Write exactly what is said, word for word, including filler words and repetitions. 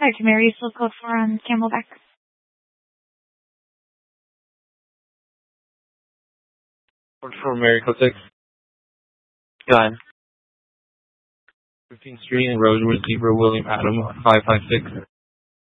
Hi, Mary, still code four on Camelback. Code four, Mary, code six. Gun. fifteenth Street and Rosewood, Zebra, William Adam, five five six.